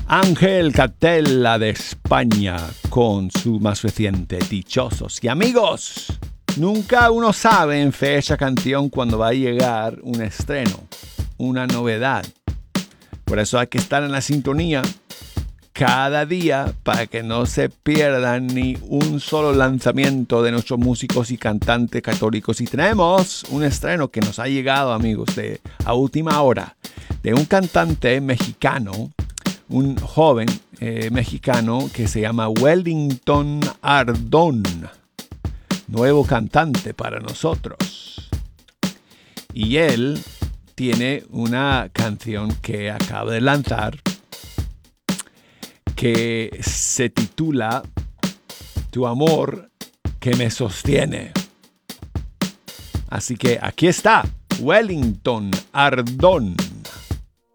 Ángel Catella de España con su más reciente Dichosos. Y amigos, nunca uno sabe en fecha canción cuando va a llegar un estreno, una novedad. Por eso hay que estar en la sintonía cada día para que no se pierdan ni un solo lanzamiento de nuestros músicos y cantantes católicos. Y tenemos un estreno que nos ha llegado, amigos, a última hora, de un cantante mexicano, un joven mexicano que se llama Wellington Ardón, nuevo cantante para nosotros. Y él tiene una canción que acaba de lanzar que se titula Tu amor que me sostiene. Así que aquí está Wellington Ardón.